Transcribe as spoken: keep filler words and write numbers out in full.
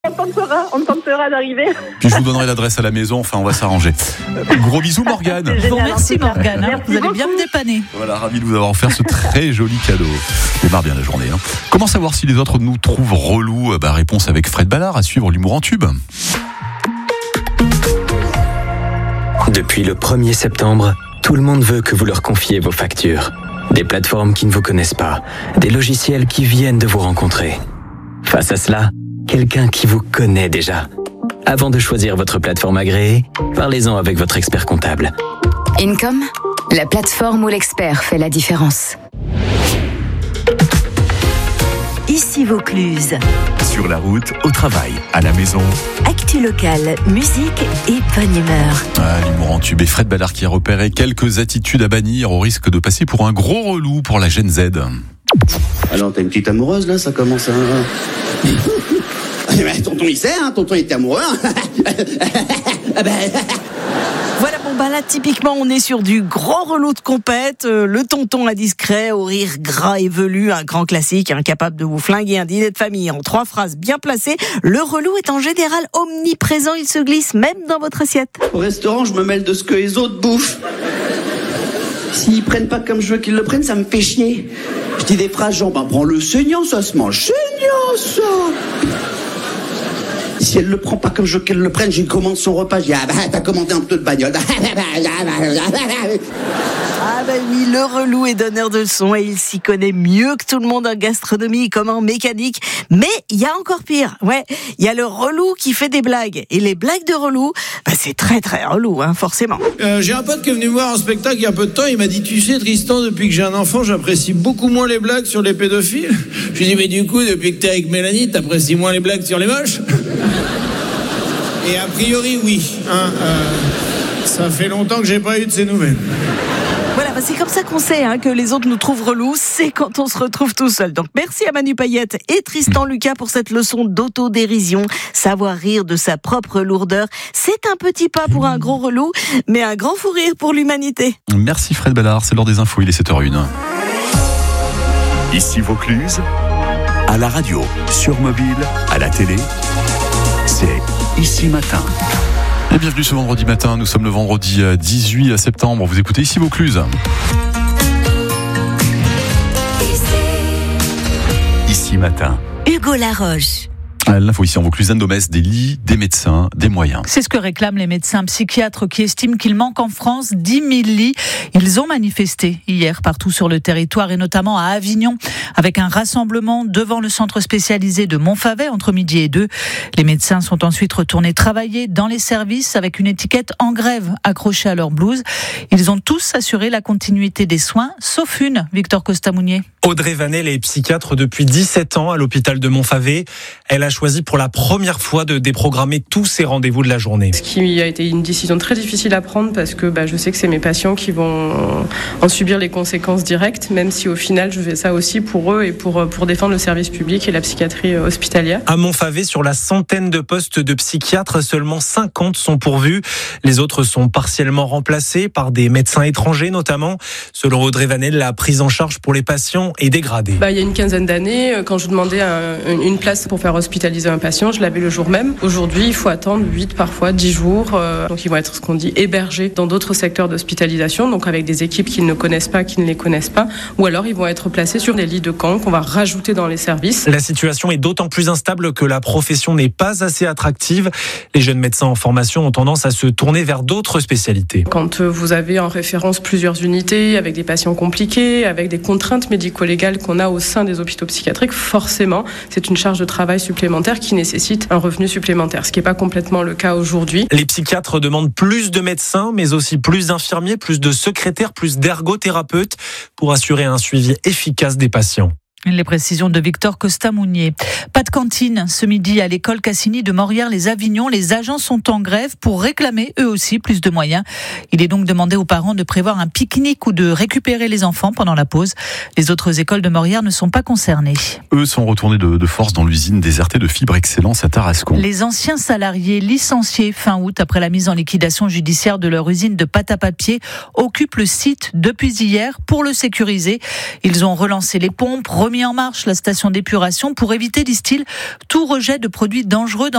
On tentera, on tentera d'arriver. Puis je vous donnerai l'adresse à la maison, enfin on va s'arranger. Euh, gros bisous Morgane. Bon, merci Morgane, hein, vous allez bien me dépanner. Voilà, ravi de vous avoir offert ce très joli cadeau. Démarre bien la journée. Hein. Comment savoir si les autres nous trouvent relous? Bah, réponse avec Fred Ballard, à suivre l'humour en tube. Depuis le premier septembre, tout le monde veut que vous leur confiez vos factures. Des plateformes qui ne vous connaissent pas, des logiciels qui viennent de vous rencontrer. Face à cela, quelqu'un qui vous connaît déjà. Avant de choisir votre plateforme agréée, parlez-en avec votre expert comptable. Income, la plateforme où l'expert fait la différence. Ici Vaucluse. Sur la route, au travail, à la maison. Actu locale, musique et bonne humeur. Ah, l'humour en tube et Fred Ballard qui a repéré quelques attitudes à bannir au risque de passer pour un gros relou pour la Gen Z. Alors, t'as une petite amoureuse, là, ça commence à... Mais tonton, il sait, hein, tonton, il était amoureux. Voilà, bon bah là typiquement on est sur du gros relou de compète, euh, le tonton indiscret au rire gras et velu, un grand classique, incapable de vous flinguer un dîner de famille en trois phrases bien placées. Le relou est en général omniprésent, il se glisse même dans votre assiette. Au restaurant, je me mêle de ce que les autres bouffent. S'ils prennent pas comme je veux qu'ils le prennent, ça me fait chier. Je dis des phrases genre, bah prends le saignant, ça se mange saignant, ça. Si elle le prend pas comme je veux qu'elle le prenne, j'ai commandé son repas, je dis, ah bah t'as commandé un peu de bagnole. Ah ben oui, le relou est donneur de leçons et il s'y connaît mieux que tout le monde en gastronomie comme en mécanique. Mais il y a encore pire, ouais, il y a le relou qui fait des blagues. Et les blagues de relou, bah c'est très très relou, hein, forcément. Euh, j'ai un pote qui est venu me voir en spectacle il y a peu de temps, il m'a dit, tu sais Tristan, depuis que j'ai un enfant, j'apprécie beaucoup moins les blagues sur les pédophiles. Je lui ai dit, mais du coup, depuis que t'es avec Mélanie, t'apprécies moins les blagues sur les moches? Et a priori, oui. Hein, euh, ça fait longtemps que j'ai pas eu de ces nouvelles. Voilà, bah c'est comme ça qu'on sait hein, que les autres nous trouvent relous, c'est quand on se retrouve tout seul. Donc merci à Manu Payette et Tristan Lucas pour cette leçon d'autodérision. Savoir rire de sa propre lourdeur, c'est un petit pas pour un gros relou, mais un grand fou rire pour l'humanité. Merci Fred Ballard, c'est l'heure des infos, il est sept heures zéro un. Ici Vaucluse, à la radio, sur mobile, à la télé, c'est Ici Matin. Et bienvenue ce vendredi matin, nous sommes le vendredi dix-huit septembre, vous écoutez Ici Vaucluse. Ici Matin. Hugo Laroche. L'info ici en Vaucluse, Domès, des lits, des médecins, des moyens. C'est ce que réclament les médecins psychiatres qui estiment qu'il manque en France dix mille lits. Ils ont manifesté hier partout sur le territoire et notamment à Avignon avec un rassemblement devant le centre spécialisé de Montfavet entre midi et deux. Les médecins sont ensuite retournés travailler dans les services avec une étiquette en grève accrochée à leur blouse. Ils ont tous assuré la continuité des soins, sauf une, Victor Costamounier. Audrey Vanel est psychiatre depuis dix-sept ans à l'hôpital de Montfavet. Elle a choisi pour la première fois de déprogrammer tous ses rendez-vous de la journée. Ce qui a été une décision très difficile à prendre parce que bah, je sais que c'est mes patients qui vont en subir les conséquences directes, même si au final je fais ça aussi pour eux et pour, pour défendre le service public et la psychiatrie hospitalière. À Montfavet, sur la centaine de postes de psychiatres, seulement cinquante sont pourvus. Les autres sont partiellement remplacés par des médecins étrangers notamment. Selon Audrey Vanel, la prise en charge pour les patients est dégradée. Bah, il y a une quinzaine d'années, quand je demandais un, une place pour faire hospitaliser un patient, je l'avais le jour même. Aujourd'hui, il faut attendre huit, parfois dix jours. Euh, donc ils vont être ce qu'on dit hébergés dans d'autres secteurs d'hospitalisation, donc avec des équipes qu'ils ne connaissent pas, qui ne les connaissent pas, ou alors ils vont être placés sur des lits de camp qu'on va rajouter dans les services. La situation est d'autant plus instable que la profession n'est pas assez attractive. Les jeunes médecins en formation ont tendance à se tourner vers d'autres spécialités. Quand vous avez en référence plusieurs unités, avec des patients compliqués, avec des contraintes médico-légales qu'on a au sein des hôpitaux psychiatriques, forcément, c'est une charge de travail supplémentaire qui nécessite un revenu supplémentaire, ce qui n'est pas complètement le cas aujourd'hui. Les psychiatres demandent plus de médecins, mais aussi plus d'infirmiers, plus de secrétaires, plus d'ergothérapeutes pour assurer un suivi efficace des patients. Les précisions de Victor Costamounier. Pas de cantine ce midi à l'école Cassini de Morières-les-Avignon. Les agents sont en grève pour réclamer eux aussi plus de moyens. Il est donc demandé aux parents de prévoir un pique-nique ou de récupérer les enfants pendant la pause. Les autres écoles de Morières ne sont pas concernées. Eux sont retournés de, de force dans l'usine désertée de Fibre Excellence à Tarascon. Les anciens salariés licenciés fin août après la mise en liquidation judiciaire de leur usine de pâte à papier occupent le site depuis hier pour le sécuriser. Ils ont relancé les pompes, remis en marche la station d'épuration pour éviter, disent-ils, tout rejet de produits dangereux dans